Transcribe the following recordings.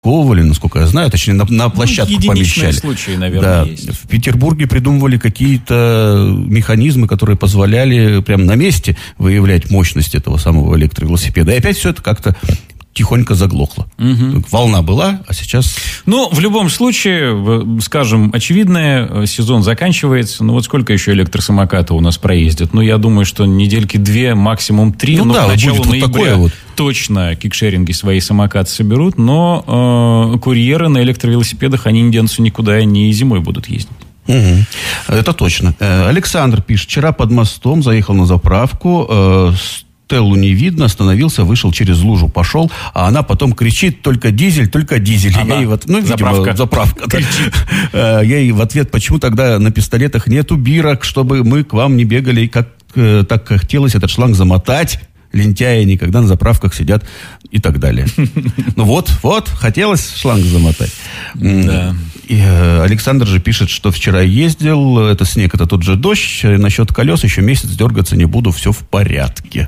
насколько я знаю, точнее, на площадку помещали. Единичные случаи, наверное, есть. В Петербурге придумывали какие-то механизмы, которые позволяли прямо на месте выявлять мощность этого самого электровелосипеда. И опять все это как-то тихонько заглохло. Волна была, а сейчас... Ну, в любом случае, скажем, очевидное, сезон заканчивается. Ну, вот сколько еще электросамокатов у нас проездят? Ну, я думаю, что недельки 2, максимум 3. Ну, к началу ноября вот точно кикшеринги свои самокаты соберут. Но курьеры на электровелосипедах, они не денутся никуда, они и зимой будут ездить. Это точно. Александр пишет. Вчера под мостом заехал на заправку, Стеллу не видно, остановился, вышел через лужу, пошел, а она потом кричит: только дизель, только дизель. Она, я ей заправка. Я ей в ответ: почему тогда на пистолетах нету бирок, чтобы мы к вам не бегали, как так хотелось этот шланг замотать? Лентяи никогда на заправках сидят и так далее. Ну вот, хотелось шланг замотать. Да. И Александр же пишет, что вчера ездил, это снег, это тот же дождь, насчет колес еще месяц дергаться не буду, все в порядке.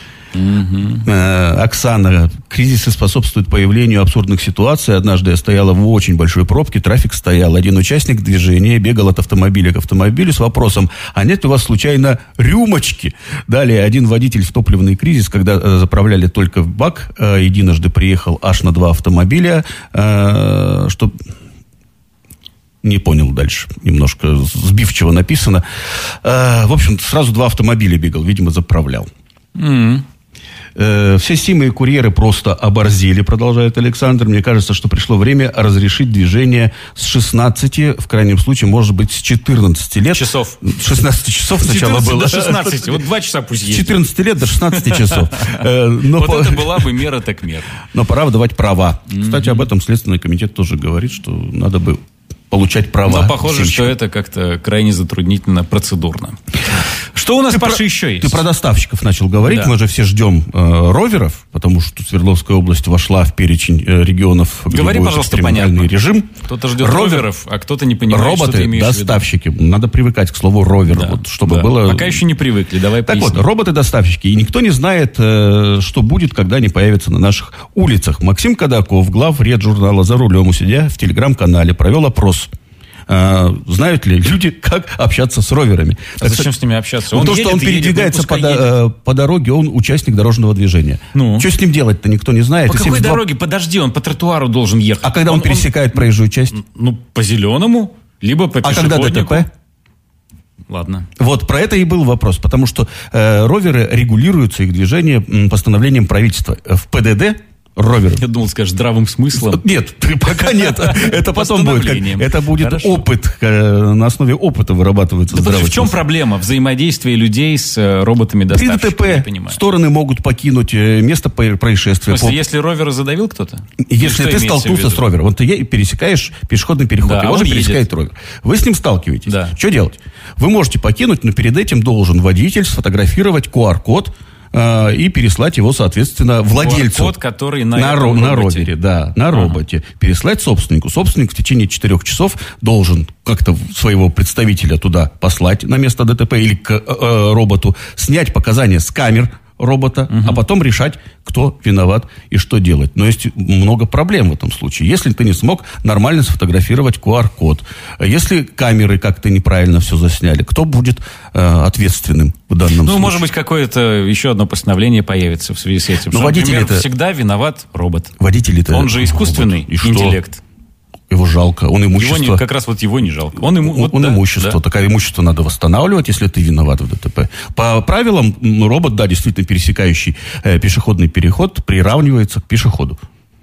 Оксана: кризисы способствуют появлению абсурдных ситуаций. Однажды я стояла в очень большой пробке, трафик стоял. Один участник движения бегал от автомобиля к автомобилю с вопросом: а нет у вас случайно рюмочки? Далее один водитель в топливный кризис, когда заправляли только в бак, единожды приехал аж на 2 автомобиля, что... Не понял дальше. Немножко сбивчиво написано. В общем, сразу 2 автомобиля бегал, видимо, заправлял. Все симы и курьеры просто оборзели, продолжает Александр. Мне кажется, что пришло время разрешить движение с 16, в крайнем случае, может быть, с 14 лет. Часов. 16 часов сначала было. До 16. Вот 2 часа пусть ездит. С 14 лет до 16 часов. Вот это была бы мера так мера. Но пора выдавать права. Кстати, об этом Следственный комитет тоже говорит, что надо бы получать права. Но похоже, что это как-то крайне затруднительно процедурно. Что у нас, Паша, еще есть? Ты про доставщиков начал говорить. Да. Мы же все ждем роверов, потому что Свердловская область вошла в перечень регионов, где Говори, будет пожалуйста, экстремальный понятно. режим. Кто-то ждет роверов, а кто-то не понимает, роботы, что ты имеешь в виду. доставщики. Надо привыкать к слову ровер, Да, вот, чтобы да. было... Пока еще не привыкли, давай поясним. Так вот, роботы-доставщики. И никто не знает, что будет, когда они появятся на наших улицах. Максим Кадаков, главред журнала «За рулем», сидя в телеграм-канале, провел опрос. Знают ли люди, как общаться с роверами? А зачем с ними общаться? То, что он передвигается по дороге, он участник дорожного движения. Ну? Что с ним делать-то, никто не знает. По какой дороге? Подожди, он по тротуару должен ехать. А когда он пересекает проезжую часть? Ну, по зеленому, либо по пешеходнику. А когда ДТП? Ладно. Вот, про это и был вопрос. Потому что роверы регулируются, их движение, постановлением правительства. В ПДД роверов. Я думал, скажешь, здравым смыслом. Нет, пока нет. Это потом будет. Это будет опыт. На основе опыта вырабатывается здравый смысл. В чем проблема взаимодействия людей с роботами-доставщиками? При ДТП стороны могут покинуть место происшествия. В смысле, если ровера задавил кто-то? Если ты столкнулся с ровером, вот ты пересекаешь пешеходный переход, его же пересекает ровер. Вы с ним сталкиваетесь. Да. Что делать? Вы можете покинуть, но перед этим должен водитель сфотографировать QR-код и переслать его, соответственно, владельцу. QR-код, который на роботе. Да, на роботе. Переслать собственнику. Собственник в течение 4 часов должен как-то своего представителя туда послать на место ДТП или к роботу, снять показания с камер робота, а потом решать, кто виноват и что делать. Но есть много проблем в этом случае. Если ты не смог нормально сфотографировать QR-код, если камеры как-то неправильно все засняли, кто будет ответственным в данном случае? Ну, может быть, какое-то еще одно постановление появится в связи с этим. Но например, всегда виноват робот. Водитель-то... Он же искусственный интеллект. Его жалко, он имущество... Как раз вот его не жалко. Он имущество. Да. Такое имущество надо восстанавливать, если ты виноват в ДТП. По правилам, робот, да, действительно пересекающий пешеходный переход, приравнивается к пешеходу.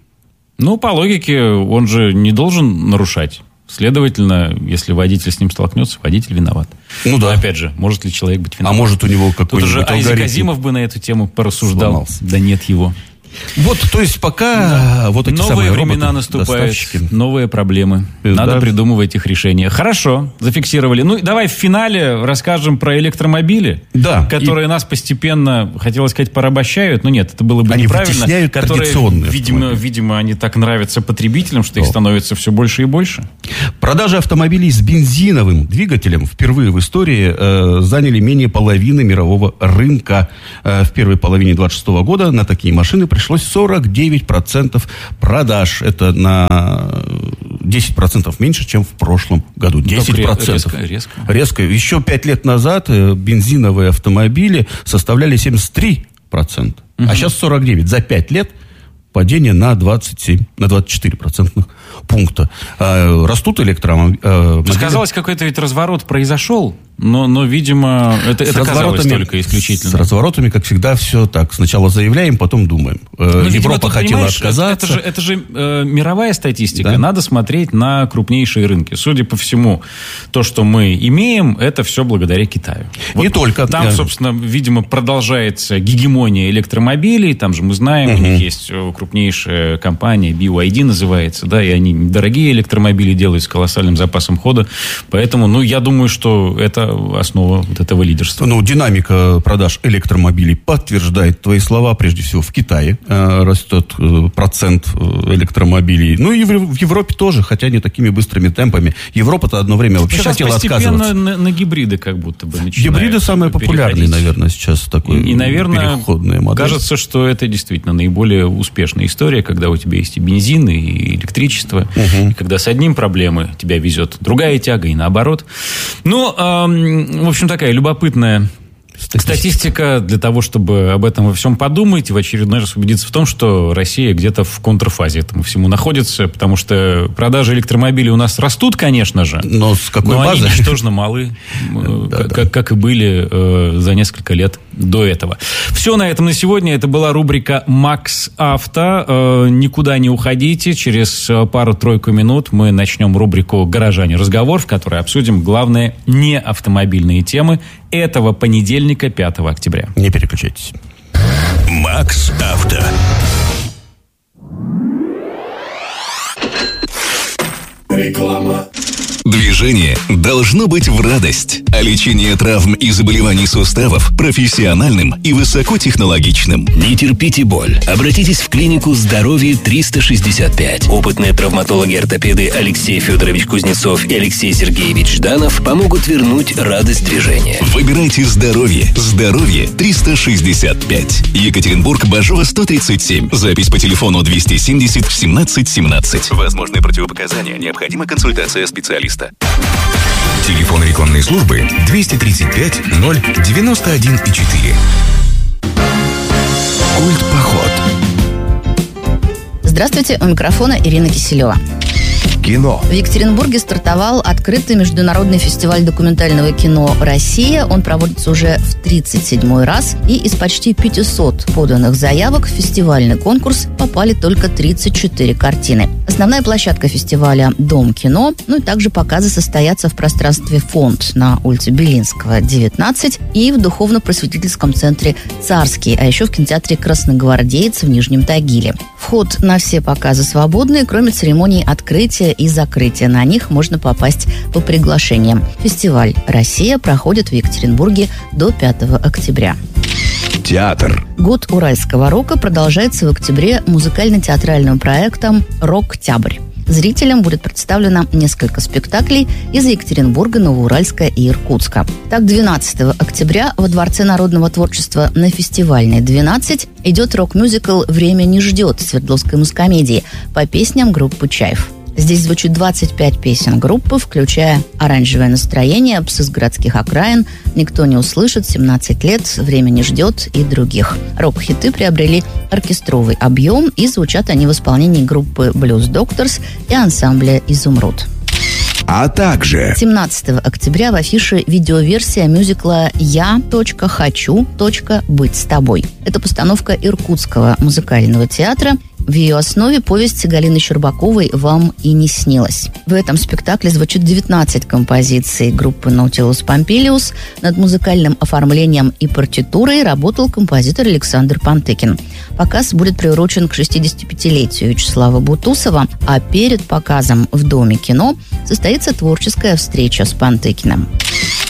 Ну, по логике, он же не должен нарушать. Следовательно, если водитель с ним столкнется, водитель виноват. Ну да. Но, опять же, может ли человек быть виноват? А может у него какой-нибудь алгоритм? Тут уже Айзек Азимов бы на эту тему порассуждал. Сломался. Да нет его. Вот, то есть пока вот эти новые самые времена наступают, новые проблемы. Надо придумывать их решения. Хорошо, зафиксировали. Ну, давай в финале расскажем про электромобили, которые нас постепенно, хотелось сказать, порабощают. Но нет, это было бы они неправильно. Вытесняют традиционные видимо, они так нравятся потребителям, что их становится все больше и больше. Продажи автомобилей с бензиновым двигателем впервые в истории заняли менее половины мирового рынка. В первой половине 2026 года на такие машины пришли пришлось 49% продаж. Это на 10% меньше, чем в прошлом году. 10%. Резко. Еще 5 лет назад бензиновые автомобили составляли 73%. А сейчас 49%. За 5 лет падение на 27, на 24% пункта. Растут электромобили. Казалось, какой-то ведь разворот произошел, но видимо, это казалось только исключительно. С разворотами, как всегда, все так. Сначала заявляем, потом думаем. Европа хотела отказаться. Это же мировая статистика. Да? Надо смотреть на крупнейшие рынки. Судя по всему, то, что мы имеем, это все благодаря Китаю. Не только. Там, собственно, видимо, продолжается гегемония электромобилей. Там же мы знаем, у них есть крупнейшая компания, BYD называется, да, и они дорогие электромобили делают с колоссальным запасом хода. Поэтому, я думаю, что это основа вот этого лидерства. Динамика продаж электромобилей подтверждает твои слова. Прежде всего, в Китае растет процент электромобилей. И в Европе тоже, хотя не такими быстрыми темпами. Европа-то одно время вообще хотела отказываться. Сейчас на гибриды как будто бы начинают. Гибриды самые популярные, наверное, сейчас такой переходная модель. Кажется, что это действительно наиболее успешная история, когда у тебя есть и бензин, и электричество. И когда с одним проблемой тебя везет другая тяга, и наоборот. В общем, такая любопытная статистика для того, чтобы об этом во всем подумать и в очередной раз убедиться в том, что Россия где-то в контрфазе этому всему находится, потому что продажи электромобилей у нас растут, конечно же. Но с какой базы? Они ничтожно малы, как и были за несколько лет до этого. Все на этом на сегодня. Это была рубрика «Макс Авто». Никуда не уходите. Через пару-тройку минут мы начнем рубрику «Горожане. Разговор», в которой обсудим главные не автомобильные темы этого понедельника, 5 октября. Не переключайтесь. «Макс Авто». Реклама. Движение должно быть в радость, а лечение травм и заболеваний суставов профессиональным и высокотехнологичным. Не терпите боль. Обратитесь в клинику «Здоровье 365». Опытные травматологи-ортопеды Алексей Федорович Кузнецов и Алексей Сергеевич Жданов помогут вернуть радость движения. Выбирайте здоровье. «Здоровье 365». Екатеринбург, Бажова, 137. Запись по телефону 270 17 17. Возможные противопоказания. Необходима консультация специалиста. Телефон рекламной службы 235 091 4. Культпоход. Здравствуйте, у микрофона Ирина Киселева. Кино. В Екатеринбурге стартовал открытый международный фестиваль документального кино «Россия». Он проводится уже в 37-й раз. И из почти 500 поданных заявок в фестивальный конкурс попали только 34 картины. Основная площадка фестиваля – Дом кино. И также показы состоятся в пространстве «Фонд» на улице Белинского, 19, и в духовно-просветительском центре «Царский», а еще в кинотеатре «Красногвардеец» в Нижнем Тагиле. Вход на все показы свободный, кроме церемоний открытия и закрытия. На них можно попасть по приглашениям. Фестиваль «Россия» проходит в Екатеринбурге до 5 октября. Театр. Год уральского рока продолжается в октябре музыкально-театральным проектом «Рок-Октябрь». Зрителям будет представлено несколько спектаклей из Екатеринбурга, Новоуральска и Иркутска. Так, 12 октября во Дворце народного творчества на фестивальной 12 идет рок-мюзикл «Время не ждет» Свердловской музкомедии по песням группы «Чайф». Здесь звучит 25 песен группы, включая «Оранжевое настроение», «Псы с городских окраин», «Никто не услышит», «17 лет», «Время не ждет» и других. Рок-хиты приобрели оркестровый объем, и звучат они в исполнении группы Blues Doctors и ансамбля «Изумруд». А также 17 октября в афише видеоверсия мюзикла «Я. Хочу. Быть с тобой». Это постановка Иркутского музыкального театра. В ее основе повесть Галины Щербаковой «Вам и не снилось». В этом спектакле звучит 19 композиций группы Nautilus Pompilius. Над музыкальным оформлением и партитурой работал композитор Александр Пантыкин. Показ будет приурочен к 65-летию Вячеслава Бутусова, а перед показом в Доме кино состоится творческая встреча с Пантыкиным.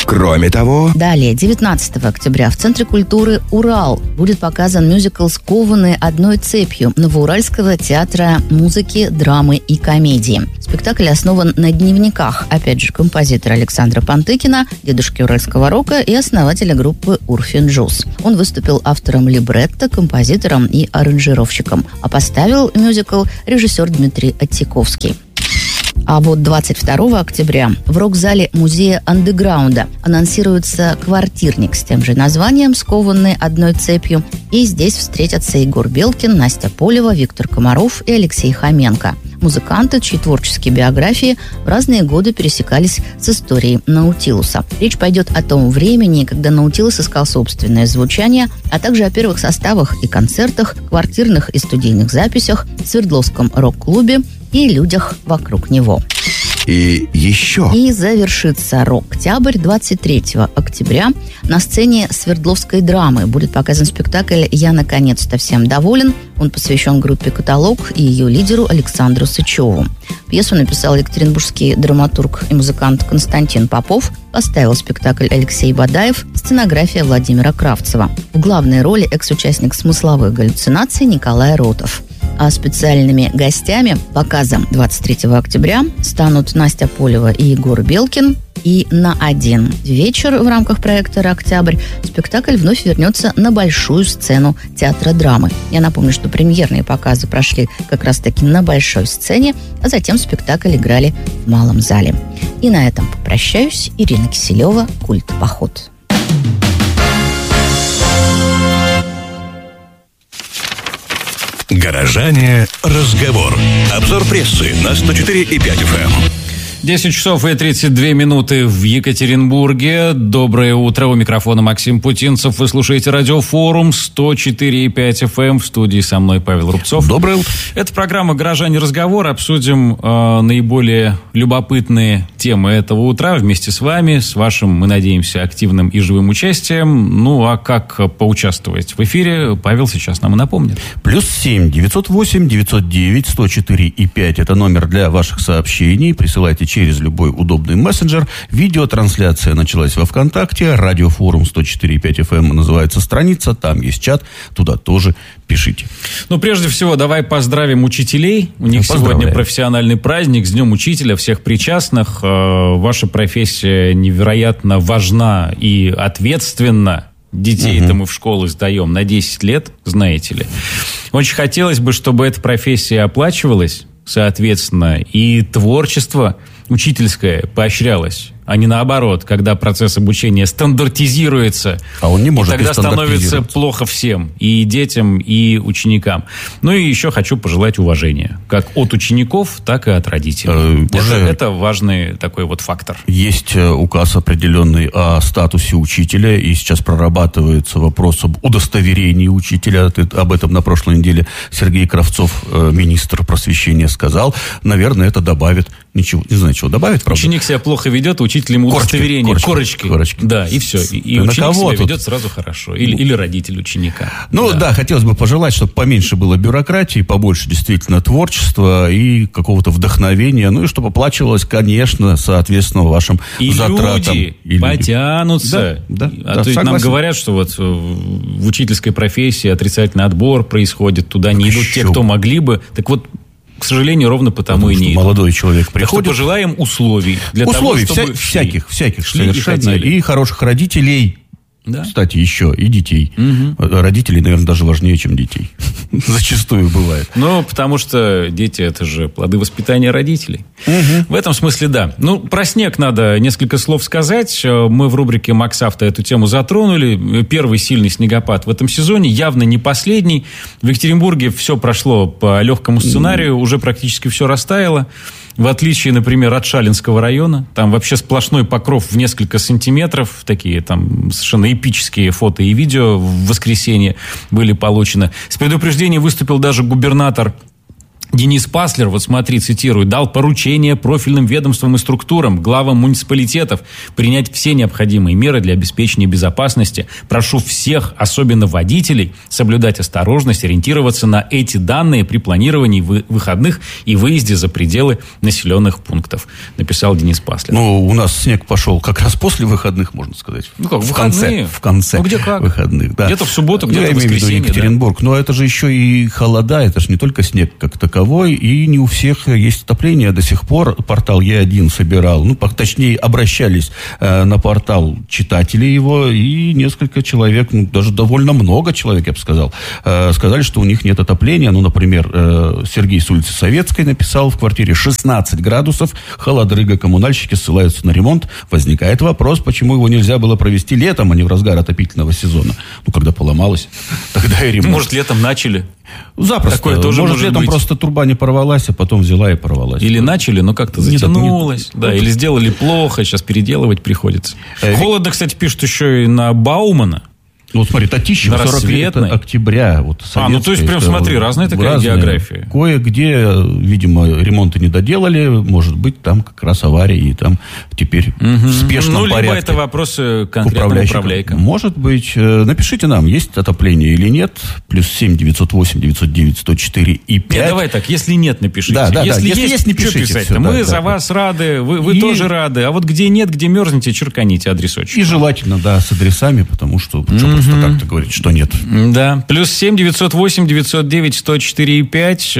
Кроме того... Далее, 19 октября в Центре культуры «Урал» будет показан мюзикл «Скованные одной цепью» Новоуральского театра музыки, драмы и комедии. Спектакль основан на дневниках, опять же, композитора Александра Пантыкина, дедушки уральского рока и основателя группы «Урфин Джуз». Он выступил автором либретто, композитором и аранжировщиком, а поставил мюзикл режиссер Дмитрий Оттяковский. А вот 22 октября в рок-зале музея андеграунда анонсируется квартирник с тем же названием «Скованный одной цепью». И здесь встретятся Егор Белкин, Настя Полева, Виктор Комаров и Алексей Хоменко. Музыканты, чьи творческие биографии в разные годы пересекались с историей Наутилуса. Речь пойдет о том времени, когда Наутилус искал собственное звучание, а также о первых составах и концертах, квартирных и студийных записях, Свердловском рок-клубе и людях вокруг него. И еще. И завершится «Рок-Октябрь» 23 октября. На сцене Свердловской драмы будет показан спектакль «Я наконец-то всем доволен». Он посвящен группе «Каталог» и ее лидеру Александру Сычеву. Пьесу написал екатеринбургский драматург и музыкант Константин Попов. Поставил спектакль Алексей Бадаев, сценография Владимира Кравцева. В главной роли экс-участник смысловых галлюцинаций Николай Ротов. А специальными гостями показа 23 октября станут Настя Полева и Егор Белкин. И на один вечер в рамках проекта «Рок-Октябрь» спектакль вновь вернется на большую сцену театра драмы. Я напомню, что премьерные показы прошли как раз-таки на большой сцене, а затем спектакль играли в малом зале. И на этом попрощаюсь. Ирина Киселева, «Культ-поход». Горожане. Разговор. Обзор прессы на 104,5 FM. 10 часов и 32 минуты в Екатеринбурге. Доброе утро. У микрофона Максим Путинцев. Вы слушаете радиофорум 104,5 FM. В студии со мной Павел Рубцов. Доброе утро. Это программа «Горожане. Разговор». Обсудим наиболее любопытные темы этого утра вместе с вами, с вашим, мы надеемся, активным и живым участием. Ну, а как поучаствовать в эфире, Павел сейчас нам и напомнит. +7 908 909 104,5. Это номер для ваших сообщений. Присылайте через любой удобный мессенджер. Видеотрансляция началась во ВКонтакте. Радиофорум 104,5 FM называется страница. Там есть чат. Туда тоже пишите. Ну, прежде всего, давай поздравим учителей. У них сегодня профессиональный праздник. С Днем Учителя, всех причастных. Ваша профессия невероятно важна и ответственна. Детей-то мы в школы сдаем на 10 лет, знаете ли. Очень хотелось бы, чтобы эта профессия оплачивалась, соответственно, и творчество учительское поощрялось, а не наоборот, когда процесс обучения стандартизируется, а он не может, и тогда становится плохо всем, и детям, и ученикам. Ну и еще хочу пожелать уважения, как от учеников, так и от родителей. Это важный такой вот фактор. Есть указ определенный о статусе учителя, и сейчас прорабатывается вопрос об удостоверении учителя. Об этом на прошлой неделе Сергей Кравцов, министр просвещения, сказал. Наверное, это добавит. Ничего, не знаю, чего добавить, правда. Ученик себя плохо ведет, учитель ему удостоверение. Корочки. Да, и все. И ученик себя ведет сразу хорошо. Или родитель ученика. Ну да, хотелось бы пожелать, чтобы поменьше было бюрократии, побольше действительно творчества и какого-то вдохновения. Ну и чтобы оплачивалось, конечно, соответственно, вашим затратам. И люди потянутся. Да, то есть нам говорят, что вот в учительской профессии отрицательный отбор происходит, туда не идут те, кто могли бы. Так вот, к сожалению, ровно потому и не идут. Молодой человек приходит. Так что пожелаем условий. Для того, чтобы всяких совершенно. И хороших родителей. Да? Кстати, еще и детей. Родителей, наверное, даже важнее, чем детей. Зачастую бывает. Ну, потому что дети – это же плоды воспитания родителей. В этом смысле, да. Ну, про снег надо несколько слов сказать. Мы в рубрике «Максавто» эту тему затронули. Первый сильный снегопад в этом сезоне, явно не последний. В Екатеринбурге все прошло по легкому сценарию, уже практически все растаяло. В отличие, например, от Шалинского района, там вообще сплошной покров в несколько сантиметров, такие там совершенно эпические фото и видео в воскресенье были получены. С предупреждением выступил даже губернатор Денис Паслер, вот смотри, цитирую, дал поручение профильным ведомствам и структурам, главам муниципалитетов принять все необходимые меры для обеспечения безопасности. Прошу всех, особенно водителей, соблюдать осторожность, ориентироваться на эти данные при планировании выходных и выезде за пределы населенных пунктов, написал Денис Паслер. Ну, у нас снег пошел как раз после выходных, можно сказать. Ну как, в конце ну где как? Выходных, да. Где-то в субботу, где-то в воскресенье. Я имею в виду Екатеринбург. Да? Но это же еще и холода, это же не только снег как таковой. И не у всех есть отопление. До сих пор портал Е1 собирал, точнее, обращались на портал читатели его, и несколько человек, даже довольно много человек, я бы сказал, сказали, что у них нет отопления. Например, Сергей с улицы Советской написал: в квартире 16 градусов, холодрыга, коммунальщики ссылаются на ремонт. Возникает вопрос, почему его нельзя было провести летом, а не в разгар отопительного сезона. Когда поломалось, тогда и ремонт. Может, летом начали? Запросто. Такое тоже может летом быть. Просто труба не порвалась, а потом взяла и порвалась. Или начали, но как-то затянулось. Или сделали плохо, сейчас переделывать приходится. Холодно, кстати, пишут еще и на Баумана. Смотри, Татищево, 40 октября. То есть, прям смотри, разная такая география. Кое-где, видимо, ремонты не доделали. Может быть, там как раз авария, и там теперь в спешном порядке. Либо это вопросы конкретного управляйка. Может быть. Напишите нам, есть отопление или нет. +7 908 909 104 и 5. Нет, давай так, если нет, напишите. Если есть, не пишите. Писать? Мы за вас рады, вы тоже рады. А вот где нет, где мерзнете, черканите адресочек. И желательно, с адресами, потому что... Просто так-то говорить, что нет. Да. +7 908 909 104 и 5.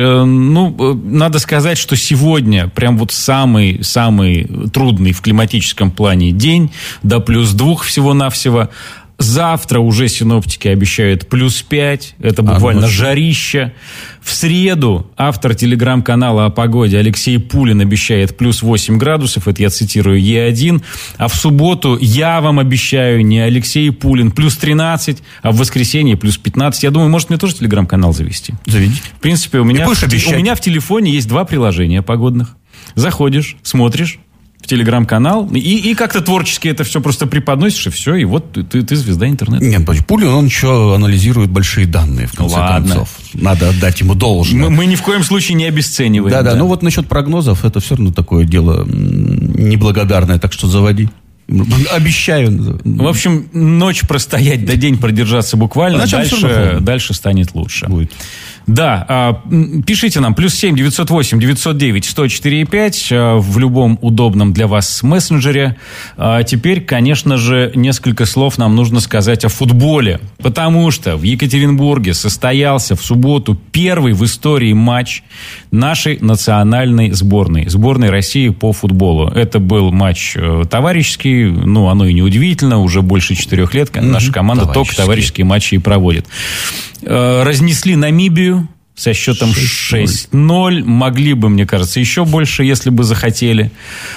Надо сказать, что сегодня прям вот самый трудный в климатическом плане день. До +2 всего-навсего. Завтра уже синоптики обещают +5. Это буквально жарища. В среду автор телеграм-канала о погоде Алексей Пулин обещает +8 градусов. Это я цитирую Е1. А в субботу я вам обещаю, не Алексей Пулин, +13, а в воскресенье +15. Я думаю, может, мне тоже телеграм-канал завести? Заведите. В принципе, у меня в телефоне есть 2 приложения погодных. Заходишь, смотришь в телеграм-канал, и как-то творчески это все просто преподносишь, и все, и вот ты звезда интернета. Нет, Пулин, он еще анализирует большие данные, в конце концов. Надо отдать ему должное. Мы ни в коем случае не обесцениваем. Да. Насчет прогнозов, это все равно такое дело неблагодарное, так что заводи. Обещаю. В общем, ночь простоять, до день продержаться буквально, дальше станет лучше. Будет. Да, пишите нам +7 908 909 104 и 5 в любом удобном для вас мессенджере. Теперь, конечно же, несколько слов нам нужно сказать о футболе, потому что в Екатеринбурге состоялся в субботу первый в истории матч нашей национальной сборной России по футболу. Это был матч товарищеский, оно и неудивительно, уже больше 4 лет наша команда только товарищеские матчи и проводит. Разнесли Намибию со счетом 6-0. Могли бы, мне кажется, еще больше, если бы захотели.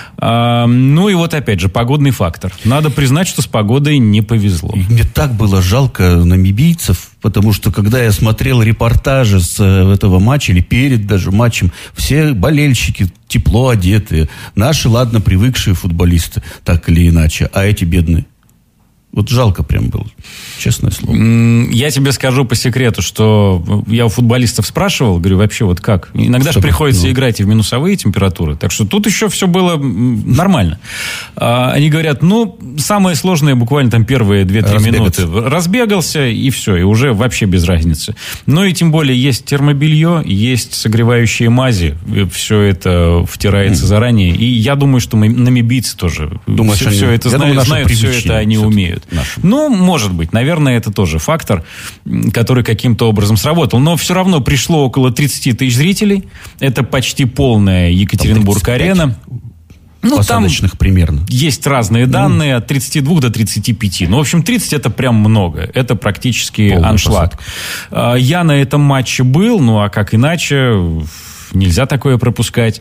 И вот опять же, погодный фактор. Надо признать, что с погодой не повезло. Мне так было жалко намибийцев, потому что, когда я смотрел репортажи с этого матча, или перед даже матчем, все болельщики тепло одетые. Наши, ладно, привыкшие футболисты, так или иначе, а эти бедные. Вот жалко прям было, честное слово. Я тебе скажу по секрету, что я у футболистов спрашивал, говорю, вообще вот как? Иногда же приходится играть и в минусовые температуры, так что тут еще все было нормально. Они говорят, самое сложное буквально там первые 2-3 минуты. Разбегался, и все, и уже вообще без разницы. И тем более есть термобелье, есть согревающие мази, все это втирается заранее, и я думаю, что намибийцы тоже все это знают, все это они умеют. Может быть. Наверное, это тоже фактор, который каким-то образом сработал. Но все равно пришло около 30 тысяч зрителей. Это почти полная Екатеринбург-арена. Посадочных примерно. Есть разные данные, от 32 до 35. В общем, 30 это прям много. Это практически полный аншлаг. Посадка. Я на этом матче был, а как иначе... Нельзя такое пропускать.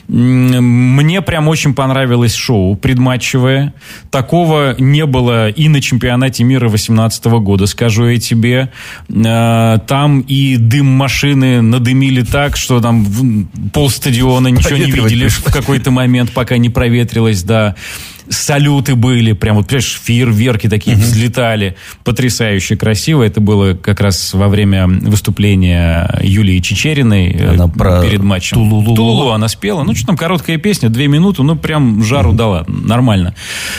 Мне прям очень понравилось шоу предматчевое. Такого не было и на чемпионате мира 2018 года, скажу я тебе. Там и дым машины надымили так, что там полстадиона ничего не видели в какой-то момент, пока не проветрилось, да. салюты были, прям вот, понимаешь, фейерверки такие взлетали. Потрясающе красиво. Это было как раз во время выступления Юлии Чичериной перед матчем. Тулулу она спела. Ну, что там, короткая песня, 2 минуты, ну, прям жару дала. Нормально.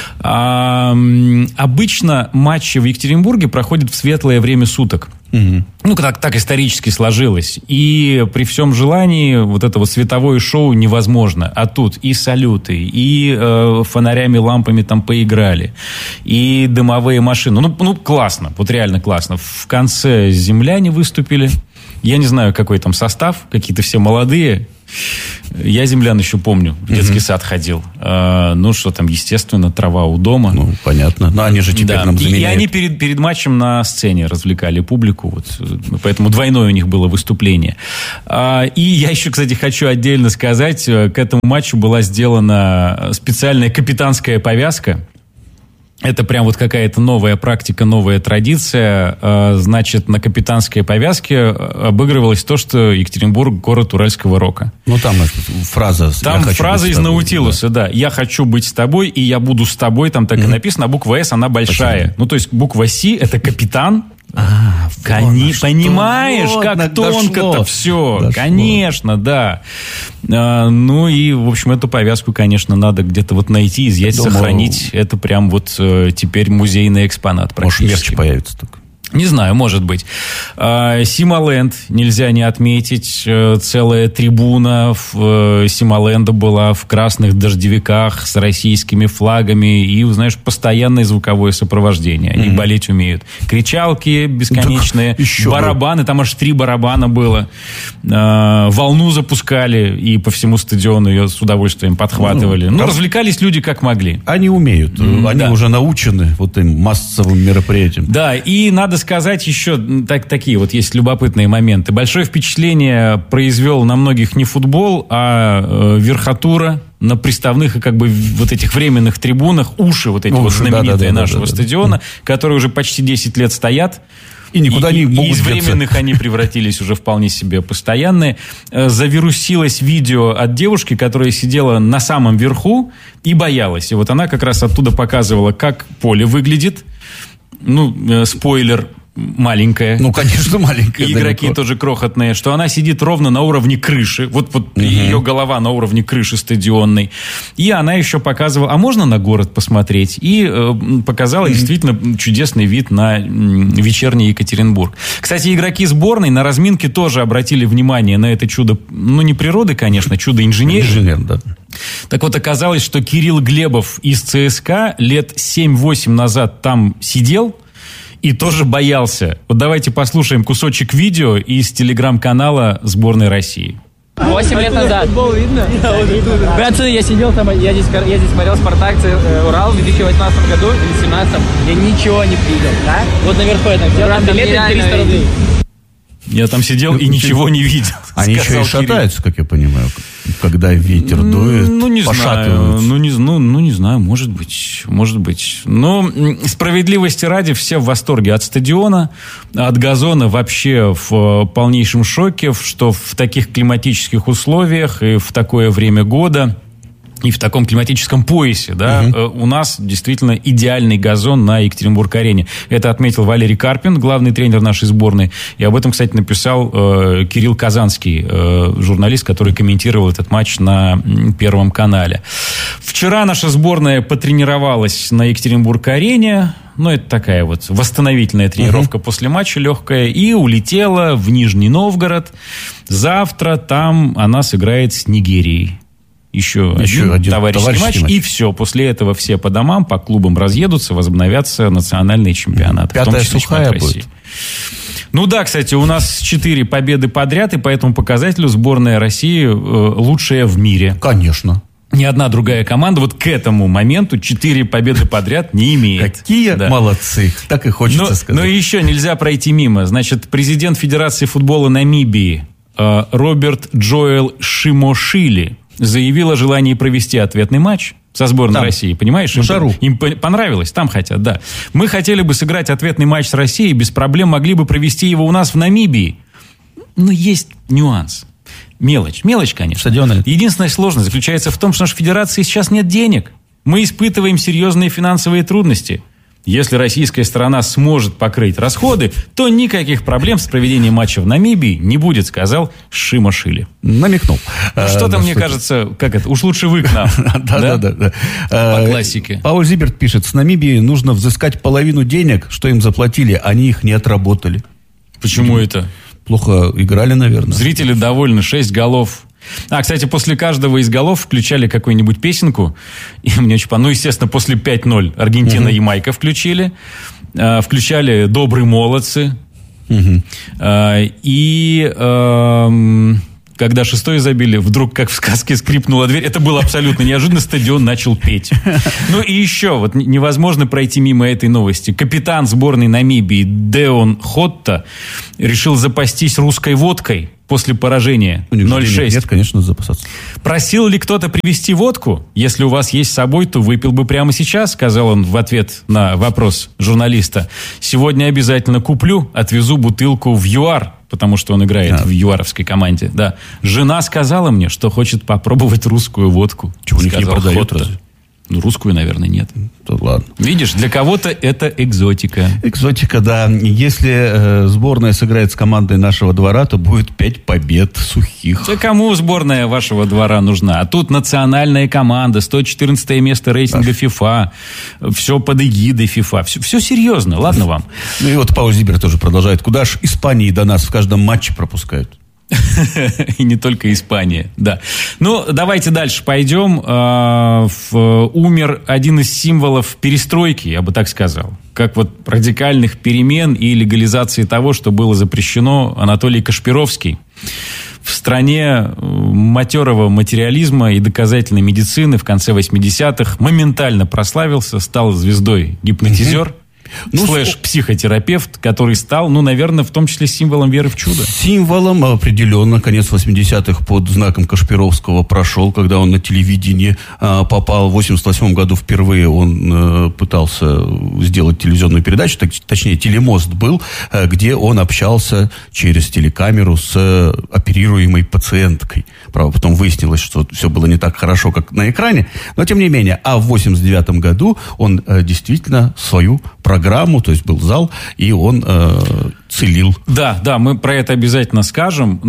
Обычно матчи в Екатеринбурге проходят в светлое время суток. Ну, так исторически сложилось. И при всем желании вот это вот световое шоу невозможно. А тут и салюты, и фонарями, лампами там поиграли, и дымовые машины. Ну, классно, вот реально классно. В конце земляне выступили. Я не знаю, какой там состав, какие-то все молодые. Я землян еще помню, в детский сад ходил. Ну, что там, естественно, трава у дома. Ну, понятно. Но они же теперь нам заменяют. И они перед матчем на сцене развлекали публику. Вот, поэтому двойное у них было выступление. И я еще, кстати, хочу отдельно сказать, к этому матчу была сделана специальная капитанская повязка. Это прям вот какая-то новая практика, новая традиция. Значит, на капитанской повязке обыгрывалось то, что Екатеринбург – город уральского рока. Ну, там фраза... Там фраза из Наутилуса, да. «Я хочу быть с тобой, и я буду с тобой». Там так и написано, а буква «С» она большая. Спасибо. Ну, то есть, буква «С» – это капитан. Понимаешь, вот, как тонко-то все. Дошло. Конечно, да. Ну и, в общем, эту повязку, конечно, надо где-то вот найти, изъять, сохранить. Это прям вот теперь музейный экспонат практически. Может, мерч появится так. Не знаю, может быть. Симоленд нельзя не отметить. Целая трибуна Симоленда была в красных дождевиках с российскими флагами. И, знаешь, постоянное звуковое сопровождение. Они болеть умеют. Кричалки бесконечные, барабаны. Там аж 3 барабана было. Волну запускали. И по всему стадиону ее с удовольствием подхватывали. Ну, развлекались люди как могли. Они умеют. Они уже научены вот этим массовым мероприятиям. Да, и надо сказать еще такие вот есть любопытные моменты. Большое впечатление произвел на многих не футбол, а верхотура на приставных и как бы вот этих временных трибунах, уши вот эти вот знаменитые нашего стадиона, которые уже почти 10 лет стоят. И никуда не могут из временных они превратились уже вполне себе постоянные. Завирусилось видео от девушки, которая сидела на самом верху и боялась. И вот она как раз оттуда показывала, как поле выглядит. Ну, спойлер, маленькая. Ну, конечно, маленькая. И игроки тоже крохотные, что она сидит ровно на уровне крыши. Вот ее голова на уровне крыши стадионной. И она еще показывала, а можно на город посмотреть? И показала действительно чудесный вид на вечерний Екатеринбург. Кстати, игроки сборной на разминке тоже обратили внимание на это чудо, ну, не природы, конечно, чудо инженерии. Инженер, да. Так вот, оказалось, что Кирилл Глебов из ЦСКА лет 7-8 назад там сидел и тоже боялся. Вот давайте послушаем кусочек видео из телеграм-канала сборной России. 8 лет назад. Футбол видно? Братцы, я сидел там, я здесь смотрел «Спартак» Урал в 2018 году или 2017. Я ничего не видел. Да? Вот наверху я там взял, там билеты 300 рублей. Я там сидел и ничего не видел. Они еще и шатаются, как я понимаю, когда ветер дует, пошатываются. Не знаю, может быть. Но справедливости ради, все в восторге от стадиона, от газона вообще в полнейшем шоке, что в таких климатических условиях и в такое время года и в таком климатическом поясе, да, у нас действительно идеальный газон на Екатеринбург-арене. Это отметил Валерий Карпин, главный тренер нашей сборной. И об этом, кстати, написал Кирилл Казанский, журналист, который комментировал этот матч на Первом канале. Вчера наша сборная потренировалась на Екатеринбург-арене. Ну, это такая вот восстановительная тренировка после матча легкая. И улетела в Нижний Новгород. Завтра там она сыграет с Нигерией. Еще один товарищеский матч. И все. После этого все по домам, по клубам разъедутся, возобновятся национальные чемпионаты. Пятая сухая будет. Ну да, кстати, у нас 4 победы подряд, и по этому показателю сборная России лучшая в мире. Конечно. Ни одна другая команда вот к этому моменту 4 победы подряд не имеет. Какие молодцы. Так и хочется сказать. Но еще нельзя пройти мимо. Значит, президент Федерации футбола Намибии Роберт Джоэл Шимошили заявил о желании провести ответный матч со сборной России. Понимаешь? Им понравилось. Там хотят, да. Мы хотели бы сыграть ответный матч с Россией. Без проблем могли бы провести его у нас в Намибии. Но есть нюанс. Мелочь, конечно. Стадионы. Единственная сложность заключается в том, что в нашей федерации сейчас нет денег. Мы испытываем серьезные финансовые трудности. Если российская сторона сможет покрыть расходы, то никаких проблем с проведением матча в Намибии не будет, сказал Шимашвили. Намекнул. Что-то, мне кажется, уж лучше вы к нам. Да. По классике. Пауль Зиберт пишет, с Намибии нужно взыскать половину денег, что им заплатили, они их не отработали. Почему это? Плохо играли, наверное. Зрители довольны, 6 голов. Кстати, после каждого из голов включали какую-нибудь песенку. И мне очень понравилось. Ну, естественно, после 5-0 Аргентина и Ямайка включили. Включали «Добрые молодцы». Когда 6-й забили, вдруг, как в сказке, скрипнула дверь. Это было абсолютно неожиданно. Стадион начал петь. Ну и еще, вот невозможно пройти мимо этой новости. Капитан сборной Намибии Деон Хотта решил запастись русской водкой после поражения 0-6. Нет, конечно, запасаться. Просил ли кто-то привезти водку? Если у вас есть с собой, то выпил бы прямо сейчас, сказал он в ответ на вопрос журналиста. Сегодня обязательно куплю, отвезу бутылку в ЮАР, потому что он играет в юаровской команде. Да. Жена сказала мне, что хочет попробовать русскую водку. Чего у них не продают разве? Ну, русскую, наверное, нет. То ладно. Видишь, для кого-то это экзотика. Экзотика, да. Если сборная сыграет с командой нашего двора, то будет 5 побед сухих. Да кому сборная вашего двора нужна? А тут национальная команда, 114 место рейтинга FIFA. Все под эгидой FIFA. Все серьезно, ладно вам. Ну и вот Пауль Зиберт тоже продолжает. Куда ж Испании до нас в каждом матче пропускают? И не только Испания, да. Ну, давайте дальше пойдем. Умер один из символов перестройки, я бы так сказал. Как вот радикальных перемен и легализации того, что было запрещено, Анатолий Кашпировский. В стране матерого материализма и доказательной медицины в конце 80-х моментально прославился, стал звездой гипнотизер. Психотерапевт, который стал, наверное, в том числе символом веры в чудо. Символом определенно. Конец 80-х под знаком Кашпировского прошел, когда он на телевидении попал. В 88 году впервые он пытался сделать телевизионную передачу, точнее, телемост был, где он общался через телекамеру с оперируемой пациенткой. Правда, потом выяснилось, что все было не так хорошо, как на экране, но тем не менее. А в 89 году он действительно свою программу, то есть был зал, и он целил. Да, мы про это обязательно скажем,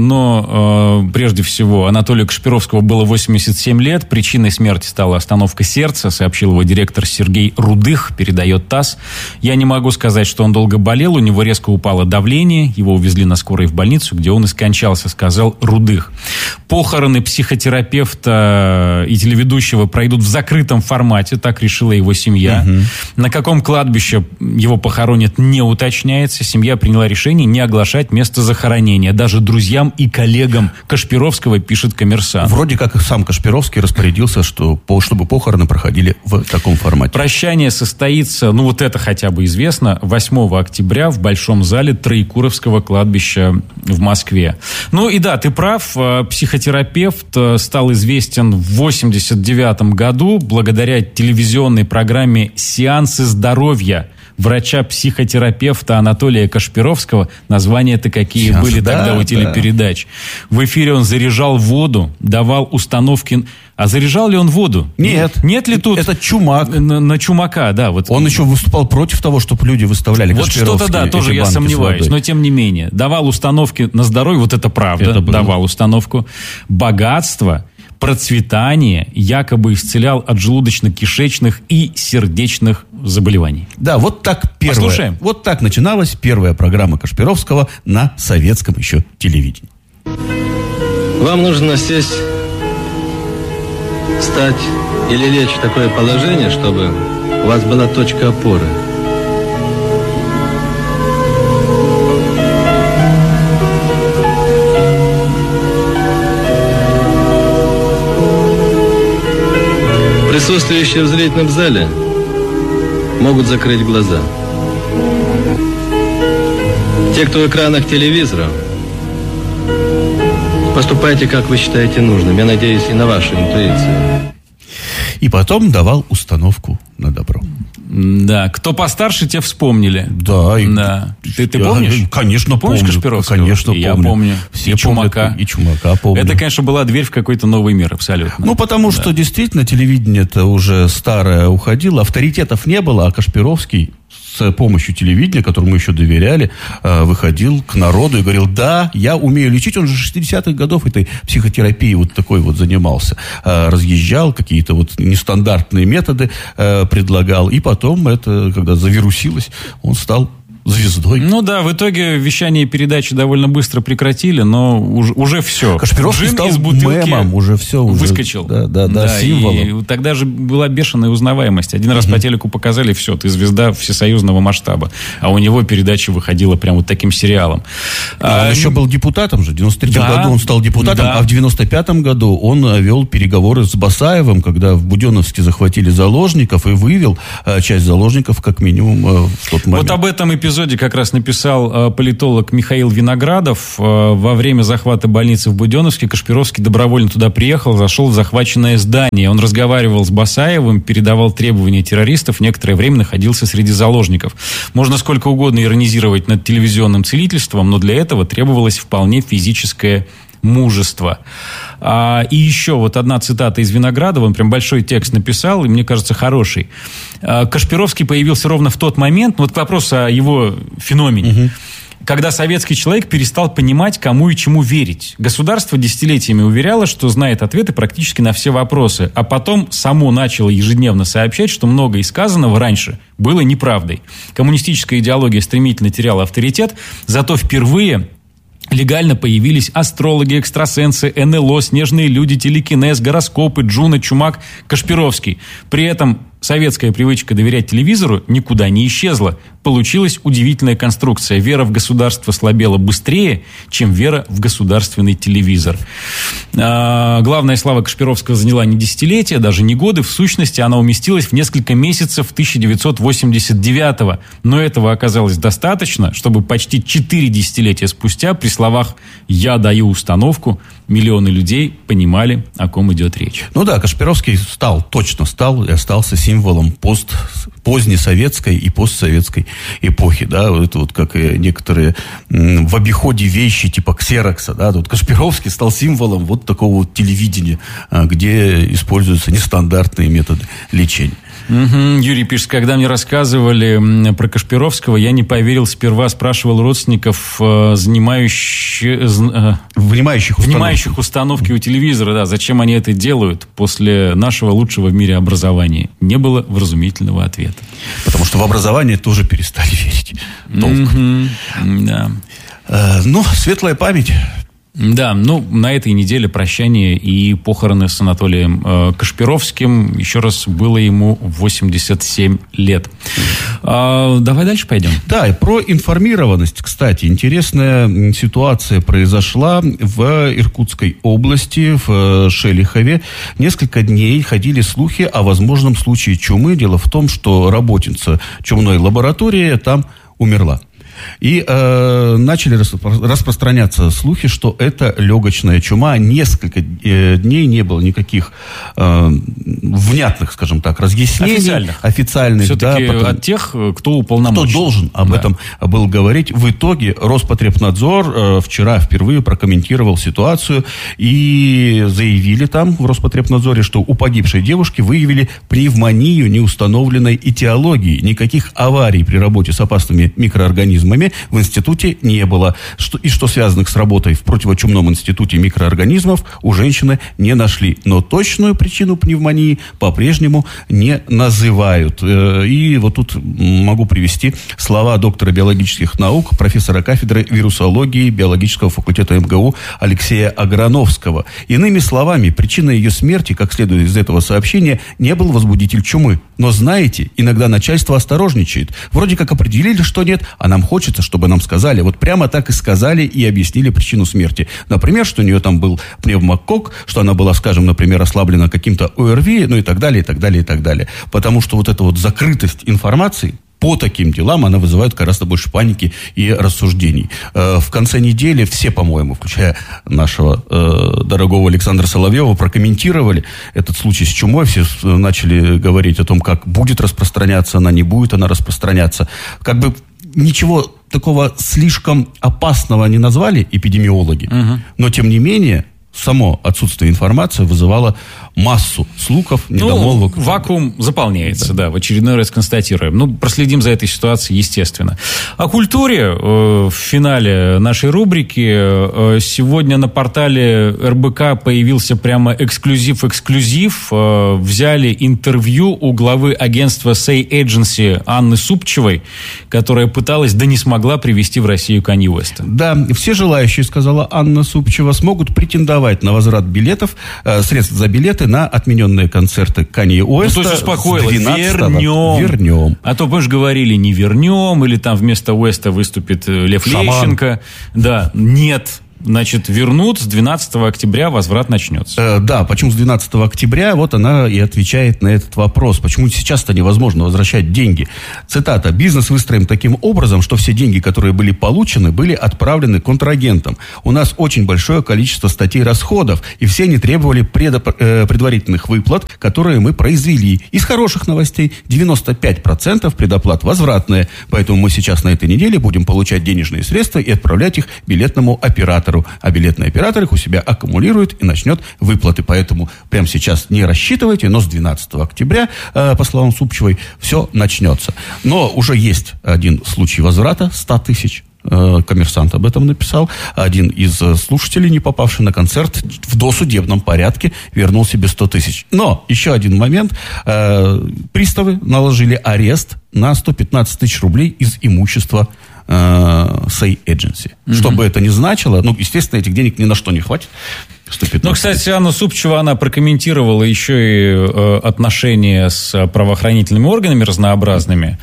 но прежде всего Анатолию Кашпировскому было 87 лет, причиной смерти стала остановка сердца, сообщил его директор Сергей Рудых, передает ТАСС. Я не могу сказать, что он долго болел, у него резко упало давление, его увезли на скорой в больницу, где он и скончался, сказал Рудых. Похороны психотерапевта и телеведущего пройдут в закрытом формате, так решила его семья. На каком кладбище его похоронят, не уточняется. Семья приняла решение не оглашать место захоронения даже друзьям и коллегам Кашпировского, пишет «Коммерсант». Вроде как и сам Кашпировский распорядился, чтобы похороны проходили в таком формате. Прощание состоится, вот это хотя бы известно, 8 октября в Большом зале Троекуровского кладбища в Москве. И да, ты прав, психотерапевт стал известен в 89 году благодаря телевизионной программе «Сеансы здоровья» врача-психотерапевта Анатолия Кашпировского. Названия-то какие были тогда у телепередач. В эфире он заряжал воду, давал установки. А заряжал ли он воду? Нет. Нет ли тут... Это Чумак. На Чумака, да. Вот. Он еще выступал против того, чтобы люди выставляли Кашпировские. Вот что-то, да, тоже я сомневаюсь. Но тем не менее. Давал установки на здоровье, вот это правда. Давал установку. Богатство, процветание, якобы исцелял от желудочно-кишечных и сердечных заболеваний. Да, вот так Послушаем. Вот так начиналась первая программа Кашпировского на советском еще телевидении. Вам нужно сесть, встать или лечь в такое положение, чтобы у вас была точка опоры. Присутствующие в зрительном зале могут закрыть глаза. Те, кто в экранах телевизора, поступайте, как вы считаете нужным. Я надеюсь и на вашу интуицию. И потом давал установку на добро. Да, кто постарше, те вспомнили. Да. Да. Ты помнишь? Конечно, помнишь помню. Кашпировского? Конечно, я помню. И Чумака. И Чумака помню. Это, конечно, была дверь в какой-то новый мир, абсолютно. Ну, потому что действительно телевидение-то уже старое уходило, авторитетов не было, а Кашпировский с помощью телевидения, которому мы еще доверяли, выходил к народу и говорил: да, я умею лечить. Он же 60-х годов этой психотерапией вот такой вот занимался. Разъезжал, какие-то вот нестандартные методы предлагал. И потом это, когда завирусилось, он стал звездой. Ну да, в итоге вещание передачи довольно быстро прекратили, но уже все. Кашпировский стал мемом, уже все. Выскочил. Да, символом. И тогда же была бешеная узнаваемость. Один раз по телеку показали, все, ты звезда всесоюзного масштаба. А у него передача выходила прям вот таким сериалом. Он еще был депутатом же. В 93-м году он стал депутатом, а в 95-м году он вел переговоры с Басаевым, когда в Буденновске захватили заложников и вывел часть заложников как минимум в тот момент. Вот об этом эпизоде как раз написал политолог Михаил Виноградов. Во время захвата больницы в Буденновске Кашпировский добровольно туда приехал, зашел в захваченное здание. Он разговаривал с Басаевым, передавал требования террористов, некоторое время находился среди заложников. Можно сколько угодно иронизировать над телевизионным целительством, но для этого требовалось вполне физическое мужество. И еще вот одна цитата из Виноградова, он прям большой текст написал, и мне кажется, хороший. Кашпировский появился ровно в тот момент, вот вопрос о его феномене, когда советский человек перестал понимать, кому и чему верить. Государство десятилетиями уверяло, что знает ответы практически на все вопросы, а потом само начало ежедневно сообщать, что многое из сказанного раньше было неправдой. Коммунистическая идеология стремительно теряла авторитет, зато впервые легально появились астрологи, экстрасенсы, НЛО, снежные люди, телекинез, гороскопы, Джуна, Чумак, Кашпировский. При этом советская привычка доверять телевизору никуда не исчезла. Получилась удивительная конструкция. Вера в государство слабела быстрее, чем вера в государственный телевизор. Главная слава Кашпировского заняла не десятилетия, даже не годы. В сущности, она уместилась в несколько месяцев 1989-го. Но этого оказалось достаточно, чтобы почти 4 десятилетия спустя при словах «я даю установку» миллионы людей понимали, о ком идет речь. Ну да, Кашпировский точно стал и остался символом позднесоветской и постсоветской эпохи, да, это вот как и некоторые в обиходе вещи типа ксерокса, да, тут Кашпировский стал символом вот такого вот телевидения, где используются нестандартные методы лечения. Юрий пишет, когда мне рассказывали про Кашпировского, я не поверил сперва, спрашивал родственников, внимающих установки у телевизора, да, зачем они это делают после нашего лучшего в мире образования. Не было вразумительного ответа. Потому что в образование тоже перестали верить. Толком. Да. Светлая память. Да, на этой неделе прощание и похороны с Анатолием Кашпировским. Еще раз, было ему 87 лет. Давай дальше пойдем. Да, и про информированность, кстати. Интересная ситуация произошла в Иркутской области, в Шелихове. Несколько дней ходили слухи о возможном случае чумы. Дело в том, что работница чумной лаборатории там умерла. И начали распространяться слухи, что это легочная чума. Несколько дней не было никаких внятных, скажем так, разъяснений. Официальных. Все-таки от тех, кто уполномочен. Кто должен об этом был говорить. В итоге Роспотребнадзор вчера впервые прокомментировал ситуацию и заявили там в Роспотребнадзоре, что у погибшей девушки выявили пневмонию неустановленной этиологии. Никаких аварий при работе с опасными микроорганизмами в институте не было. Что связанных с работой в противочумном институте микроорганизмов у женщины не нашли. Но точную причину пневмонии по-прежнему не называют. И вот тут могу привести слова доктора биологических наук, профессора кафедры вирусологии биологического факультета МГУ Алексея Аграновского. Иными словами, причиной ее смерти, как следует из этого сообщения, не был возбудитель чумы. Но знаете, иногда начальство осторожничает. Вроде как определили, что нет, а нам хочется, чтобы нам сказали. Вот прямо так и сказали и объяснили причину смерти. Например, что у нее там был пневмококк, что она была, скажем, например, ослаблена каким-то ОРВИ, и так далее, и так далее, и так далее. Потому что вот эта вот закрытость информации по таким делам она вызывает гораздо больше паники и рассуждений. В конце недели все, по-моему, включая нашего дорогого Александра Соловьева, прокомментировали этот случай с чумой. Все начали говорить о том, как будет распространяться она, не будет она распространяться. Как бы ничего такого слишком опасного не назвали эпидемиологи, но, тем не менее, само отсутствие информации вызывало массу слухов, недомолвок. Вакуум заполняется, да, в очередной раз констатируем. Проследим за этой ситуацией, естественно. О культуре в финале нашей рубрики. Сегодня на портале РБК появился прямо эксклюзив. Взяли интервью у главы агентства Say Agency Анны Супчевой, которая пыталась, да не смогла привести в Россию Канье Уэста. Да, все желающие, сказала Анна Супчева, смогут претендовать на возврат билетов, средств за билеты на отмененные концерты Канье Уэста. То есть успокоило, вернем. А то, помнишь, говорили, не вернем, или там вместо Уэста выступит Лев Лещенко. Да, нет. Значит, вернут, с 12 октября возврат начнется. Да, почему с 12 октября? Вот она и отвечает на этот вопрос. Почему сейчас-то невозможно возвращать деньги? Цитата. «Бизнес выстроен таким образом, что все деньги, которые были получены, были отправлены контрагентам. У нас очень большое количество статей расходов, и все они требовали предварительных выплат, которые мы произвели. Из хороших новостей 95% предоплат возвратные. Поэтому мы сейчас на этой неделе будем получать денежные средства и отправлять их билетному оператору. А билетный оператор их у себя аккумулирует и начнет выплаты. Поэтому прямо сейчас не рассчитывайте, но с 12 октября, по словам Супчевой, все начнется. Но уже есть один случай возврата 100 тысяч. «Коммерсант» об этом написал. Один из слушателей, не попавший на концерт, в досудебном порядке вернул себе 100 тысяч. Но еще один момент. Приставы наложили арест на 115 тысяч рублей из имущества Say Agency. Что бы это ни значило, естественно, этих денег ни на что не хватит. 115. Кстати, Анна Супчева, она прокомментировала еще и отношения с правоохранительными органами разнообразными.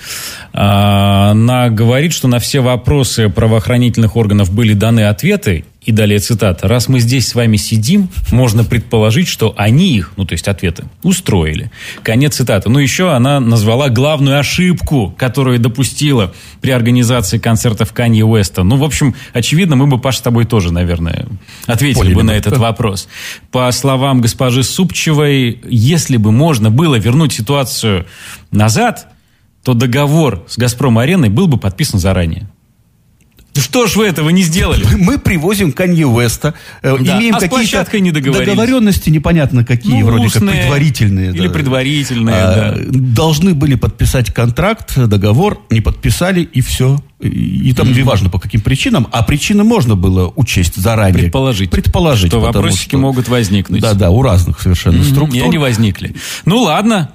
Она говорит, что на все вопросы правоохранительных органов были даны ответы. И далее цитата. «Раз мы здесь с вами сидим, можно предположить, что они их, то есть ответы, устроили». Конец цитаты. Еще она назвала главную ошибку, которую допустила при организации концертов Канье Уэста. В общем, очевидно, мы бы, Паш, с тобой тоже, наверное, ответили бы на этот вопрос. По словам госпожи Супчевой, если бы можно было вернуть ситуацию назад, то договор с «Газпром-ареной» был бы подписан заранее. Что ж вы этого не сделали? Мы привозим Канье Уэста, имеем какие-то договоренности, непонятно какие, вроде как предварительные. Или предварительные, Должны были подписать контракт, договор, не подписали, и все. И там неважно по каким причинам, а причины можно было учесть заранее. Предположить. Что вопросики могут возникнуть. Да, у разных совершенно структур. И они возникли. Ладно.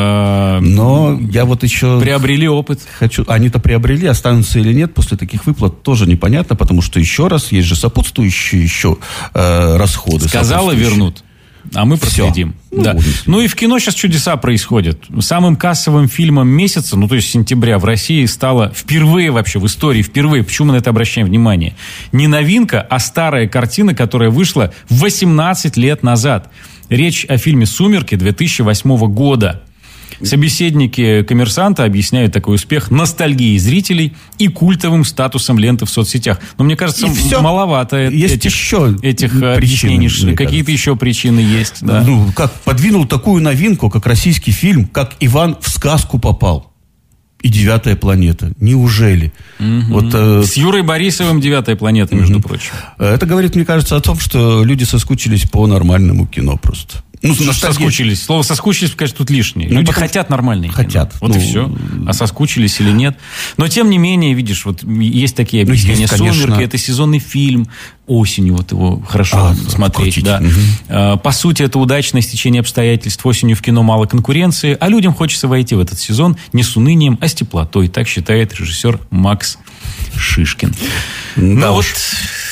Но я еще... Приобрели опыт. Они-то приобрели, останутся или нет после таких выплат, тоже непонятно, потому что, еще раз, есть же сопутствующие еще расходы. Сказала, вернут. А мы проследим. Да. И в кино сейчас чудеса происходят. Самым кассовым фильмом месяца, то есть сентября, в России стало впервые вообще в истории, почему мы на это обращаем внимание, не новинка, а старая картина, которая вышла 18 лет назад. Речь о фильме «Сумерки» 2008 года. Собеседники «Коммерсанта» объясняют такой успех ностальгией зрителей и культовым статусом ленты в соцсетях. Но мне кажется, маловато этих объяснений. Какие-то еще причины есть. Да. Как подвинул такую новинку, как российский фильм, как «Иван в сказку попал». И «Девятая планета». Неужели? С Юрой Борисовым «Девятая планета», между прочим. Это говорит, мне кажется, о том, что люди соскучились по нормальному кино просто. Соскучились. Слово «соскучились», конечно, тут лишнее. Люди хотят нормальные кино. И все. А соскучились или нет. Но, тем не менее, видишь, есть такие объяснения. «Сумерки» — это сезонный фильм. Осенью его хорошо смотреть. Да. По сути, это удачное стечение обстоятельств. Осенью в кино мало конкуренции, а людям хочется войти в этот сезон не с унынием, а с теплотой. Так считает режиссер Макс Шишкин.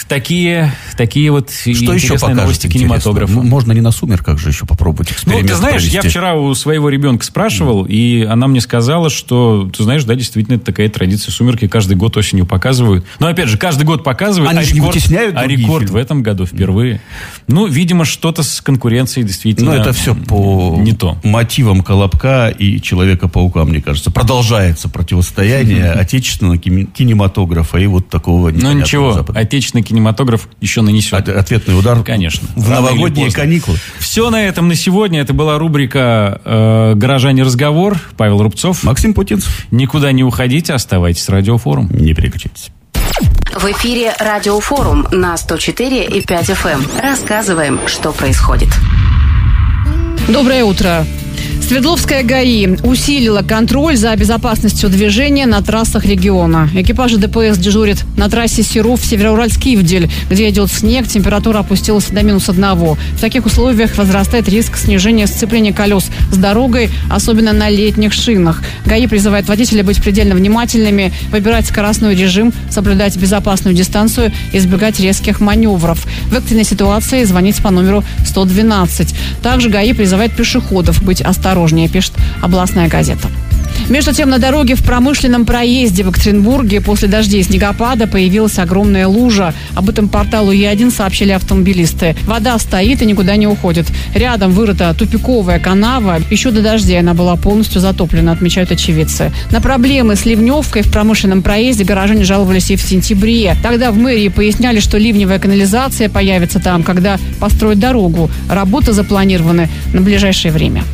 Такие вот что интересные новости кинематографа. Можно не на «Сумерках» же еще попробовать эксперимент ты знаешь, провести. Я вчера у своего ребенка спрашивал, и она мне сказала, что, ты знаешь, да, действительно, это такая традиция. «Сумерки» каждый год осенью показывают. Но, опять же, каждый год показывают, они же не вытесняют рекорд в этом году впервые. Видимо, что-то с конкуренцией действительно это все по не то. Мотивам «Колобка» и «Человека-паука», мне кажется. Продолжается противостояние отечественного кинематографа и вот такого непонятного ничего, Запада. отечественный кинематограф еще нанесет. Ответный удар, конечно, в новогодние каникулы. Все на этом на сегодня. Это была рубрика «Горожане. Разговор». Павел Рубцов. Максим Путинцев. Никуда не уходите, оставайтесь с Радиофорум. Не переключайтесь. В эфире Радиофорум на 104,5 FM. Рассказываем, что происходит. Доброе утро. Свердловская ГАИ усилила контроль за безопасностью движения на трассах региона. Экипажи ДПС дежурят на трассе Серов-Североуральск-Ивдель, где идет снег, температура опустилась до -1. В таких условиях возрастает риск снижения сцепления колес с дорогой, особенно на летних шинах. ГАИ призывает водителей быть предельно внимательными, выбирать скоростной режим, соблюдать безопасную дистанцию, избегать резких маневров. В экстренной ситуации звонить по номеру 112. Также ГАИ призывает пешеходов быть осторожнее, пишет областная газета. Между тем, на дороге в промышленном проезде в Екатеринбурге после дождей и снегопада появилась огромная лужа. Об этом порталу Е1 сообщили автомобилисты. Вода стоит и никуда не уходит. Рядом вырыта тупиковая канава. Еще до дождей она была полностью затоплена, отмечают очевидцы. На проблемы с ливневкой в промышленном проезде горожане жаловались и в сентябре. Тогда в мэрии поясняли, что ливневая канализация появится там, когда построят дорогу. Работы запланированы на ближайшее время.